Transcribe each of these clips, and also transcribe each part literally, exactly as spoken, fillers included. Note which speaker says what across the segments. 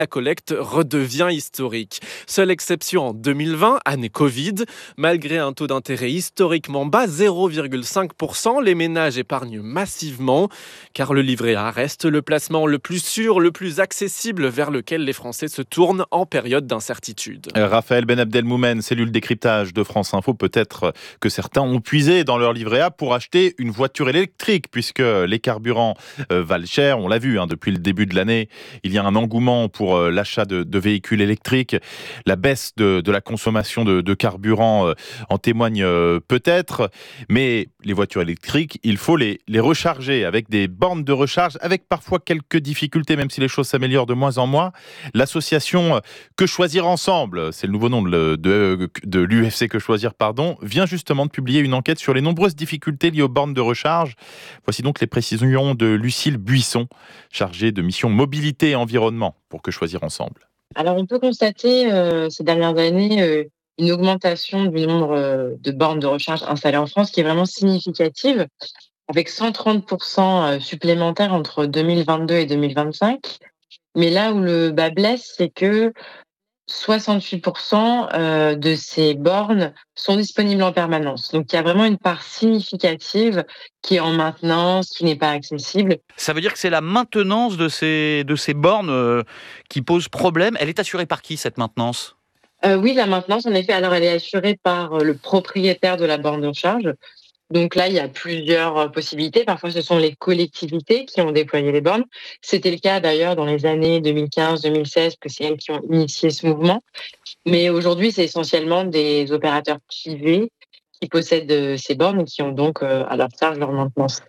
Speaker 1: La collecte redevient historique. Seule exception en deux mille vingt, année Covid. Malgré un taux d'intérêt historiquement bas, zéro virgule cinq pour cent, les ménages épargnent massivement. Car le livret A reste le placement le plus sûr, le plus accessible vers lequel les Français se tournent en période d'incertitude.
Speaker 2: Raphaël Benabdelmoumen, cellule décryptage de France Info. Peut-être que certains ont puisé dans leur livret A pour acheter une voiture électrique, puisque les carburants euh, valent cher. On l'a vu hein, depuis le début de l'année. Il y a un engouement pour euh, l'achat de, de véhicules électriques. La baisse de, de la consommation de, de carburant euh, en témoigne euh, peut-être. Mais les voitures électriques, il faut les, les recharger avec des bornes de recharge, avec parfois quelques difficultés, même si les choses s'améliorent de moins en moins. L'association Que Choisir Ensemble, c'est le nouveau nom de, de, de l'U F C Que Choisir, pardon, vient justement de publier une enquête sur les nombreuses difficultés liées aux bornes de recharge. Voici donc les précisions de Lucille Buisson, chargée de mission mobilité et environnement pour Que Choisir Ensemble.
Speaker 3: Alors, on peut constater euh, ces dernières années euh, une augmentation du nombre euh, de bornes de recharge installées en France qui est vraiment significative, avec cent trente pour cent supplémentaires entre deux mille vingt-deux et deux mille vingt-cinq. Mais là où le bas blesse, c'est que soixante-huit pour cent euh, de ces bornes sont disponibles en permanence. Donc, il y a vraiment une part significative qui est en maintenance, qui n'est pas accessible.
Speaker 4: Ça veut dire que c'est la maintenance de ces, de ces bornes euh, qui pose problème. Elle est assurée par qui, cette maintenance ?
Speaker 3: euh, Oui, la maintenance, en effet, alors elle est assurée par le propriétaire de la borne de recharge. Donc là, il y a plusieurs possibilités. Parfois, ce sont les collectivités qui ont déployé les bornes. C'était le cas d'ailleurs dans les années deux mille quinze deux mille seize, que c'est elles qui ont initié ce mouvement. Mais aujourd'hui, c'est essentiellement des opérateurs privés qui possèdent ces bornes et qui ont donc à leur charge leur maintenance.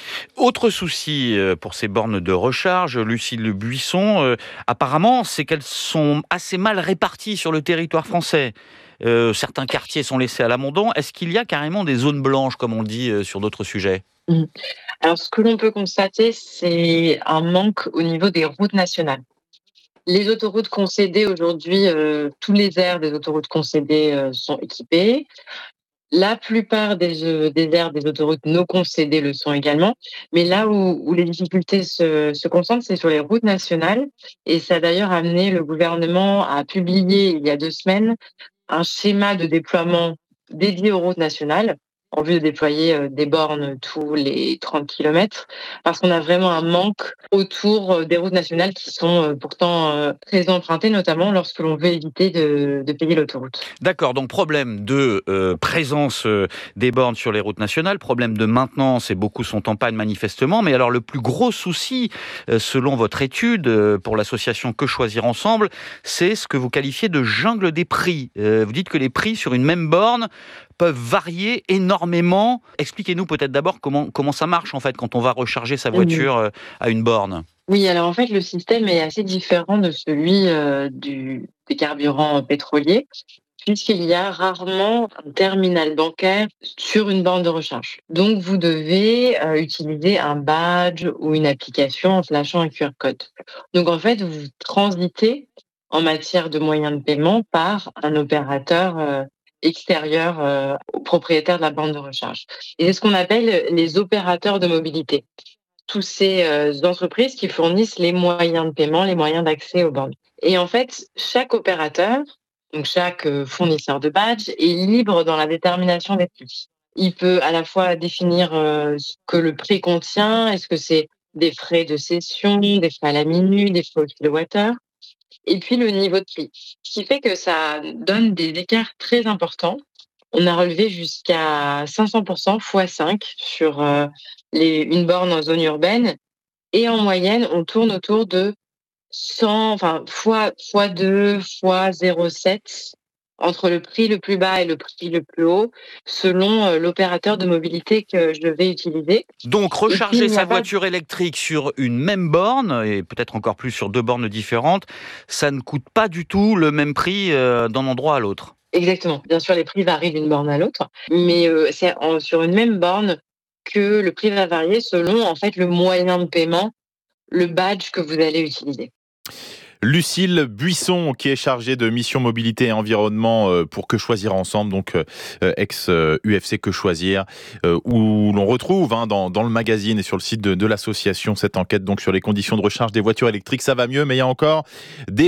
Speaker 4: Autre souci pour ces bornes de recharge, Lucille Buisson, euh, apparemment, c'est qu'elles sont assez mal réparties sur le territoire français. Euh, certains quartiers sont laissés à l'abandon. Est-ce qu'il y a carrément des zones blanches, comme on le dit euh, sur d'autres sujets ?
Speaker 3: Mmh. Alors, ce que l'on peut constater, c'est un manque au niveau des routes nationales. Les autoroutes concédées aujourd'hui, euh, tous les aires des autoroutes concédées euh, sont équipées. La plupart des, euh, des aires des autoroutes non concédées le sont également. Mais là où, où les difficultés se, se concentrent, c'est sur les routes nationales. Et ça a d'ailleurs amené le gouvernement à publier il y a deux semaines un schéma de déploiement dédié aux routes nationales en vue de déployer des bornes tous les trente kilomètres, parce qu'on a vraiment un manque autour des routes nationales qui sont pourtant très empruntées, notamment lorsque l'on veut éviter de, de payer l'autoroute.
Speaker 4: D'accord, donc problème de euh, présence euh, des bornes sur les routes nationales, problème de maintenance, et beaucoup sont en panne manifestement, mais alors le plus gros souci, euh, selon votre étude euh, pour l'association Que Choisir Ensemble, c'est ce que vous qualifiez de jungle des prix. Euh, vous dites que les prix sur une même borne peuvent varier énormément. Expliquez-nous peut-être d'abord comment, comment ça marche en fait quand on va recharger sa voiture euh, à une borne.
Speaker 3: Oui, alors en fait le système est assez différent de celui euh, du, des carburants pétroliers, puisqu'il y a rarement un terminal bancaire sur une borne de recharge. Donc vous devez euh, utiliser un badge ou une application en flashant un Q R code. Donc en fait vous transitez en matière de moyens de paiement par un opérateur euh, extérieur euh, au propriétaire de la borne de recharge. Et c'est ce qu'on appelle les opérateurs de mobilité. Tous ces euh, entreprises qui fournissent les moyens de paiement, les moyens d'accès aux bornes. Et en fait, chaque opérateur, donc chaque euh, fournisseur de badge, est libre dans la détermination des prix. Il peut à la fois définir euh, ce que le prix contient, est-ce que c'est des frais de cession, des frais à la minute, des frais au kilowattheure, et puis le niveau de prix. Ce qui fait que ça donne des écarts très importants. On a relevé jusqu'à cinq cents pour cent fois cinq sur euh, les, une borne en zone urbaine. Et en moyenne, on tourne autour de cent, enfin, fois, fois deux, fois zéro virgule sept entre le prix le plus bas et le prix le plus haut, selon euh, l'opérateur de mobilité que je vais utiliser.
Speaker 4: Donc, recharger
Speaker 3: puis,
Speaker 4: sa
Speaker 3: pas...
Speaker 4: voiture électrique sur une même borne, et peut-être encore plus sur deux bornes différentes, ça ne coûte pas du tout le même prix euh, d'un endroit à l'autre.
Speaker 3: Exactement. Bien sûr, les prix varient d'une borne à l'autre, mais euh, c'est en, sur une même borne que le prix va varier selon en fait le moyen de paiement, le badge que vous allez utiliser.
Speaker 2: Lucille Buisson, qui est chargée de mission mobilité et environnement euh, pour Que Choisir Ensemble, donc euh, ex-U F C Que Choisir, euh, où l'on retrouve hein, dans, dans le magazine et sur le site de, de l'association cette enquête donc sur les conditions de recharge des voitures électriques. Ça va mieux, mais il y a encore des